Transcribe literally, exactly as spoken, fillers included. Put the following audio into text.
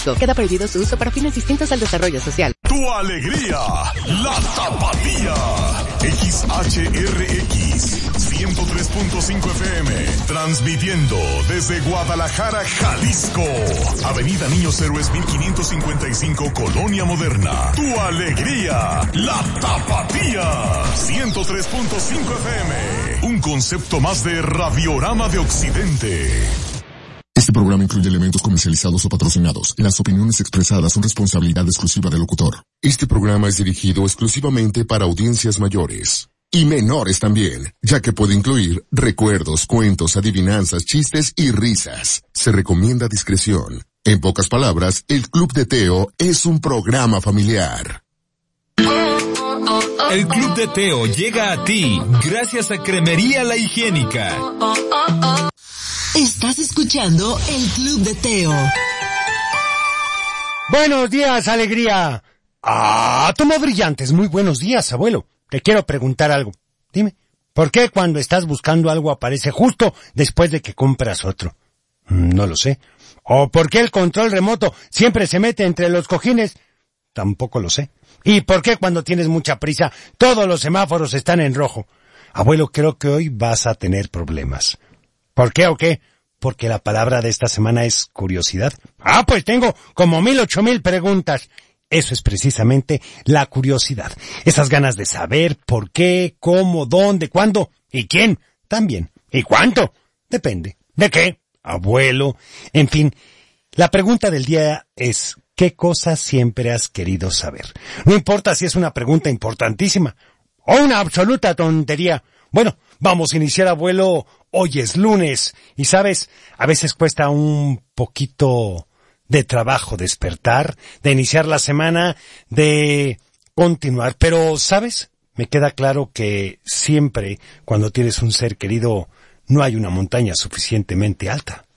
Queda prohibido su uso para fines distintos al desarrollo social. Tu alegría, la Tapatía. X H R X, ciento tres punto cinco F M. Transmitiendo desde Guadalajara, Jalisco. Avenida Niños Héroes mil quinientos cincuenta y cinco, Colonia Moderna. Tu alegría, la Tapatía. ciento tres punto cinco F M. Un concepto más de Radiorama de Occidente. Este programa incluye elementos comercializados o patrocinados. Las opiniones expresadas son responsabilidad exclusiva del locutor. Este programa es dirigido exclusivamente para audiencias mayores. Y menores también, ya que puede incluir recuerdos, cuentos, adivinanzas, chistes y risas. Se recomienda discreción. En pocas palabras, el Club de Teo es un programa familiar. El Club de Teo llega a ti gracias a Cremería La Higiénica. Estás escuchando el Club de Teo. Buenos días, alegría. Ah, tomo brillantes. Muy buenos días, abuelo. Te quiero preguntar algo. Dime, ¿por qué cuando estás buscando algo aparece justo después de que compras otro? No lo sé. ¿O por qué el control remoto siempre se mete entre los cojines? Tampoco lo sé. ¿Y por qué cuando tienes mucha prisa todos los semáforos están en rojo? Abuelo, creo que hoy vas a tener problemas. ¿Por qué o qué? Porque la palabra de esta semana es curiosidad. Ah, pues tengo como mil ocho mil preguntas. Eso es precisamente la curiosidad. Esas ganas de saber por qué, cómo, dónde, cuándo y quién también. ¿Y cuánto? Depende. ¿De qué? Abuelo. En fin, la pregunta del día es ¿qué cosa siempre has querido saber? No importa si es una pregunta importantísima o una absoluta tontería. Bueno, vamos a iniciar, abuelo. Hoy es lunes y, ¿sabes? A veces cuesta un poquito de trabajo despertar, de iniciar la semana, de continuar. Pero, ¿sabes? Me queda claro que siempre, cuando tienes un ser querido, no hay una montaña suficientemente alta.